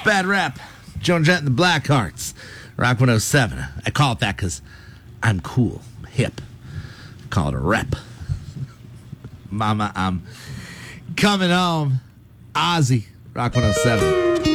Bad rap. Joan Jett and the Blackhearts. Rock 107. I call it that because I'm cool, hip. Call it a rep. Mama, I'm coming home. Ozzy. Rock 107.